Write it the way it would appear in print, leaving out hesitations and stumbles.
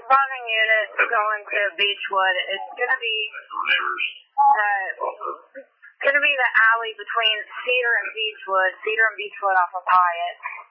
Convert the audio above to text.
surviving unit going to Beechwood. It's going to be the alley between Cedar and Beechwood off of Hyatt.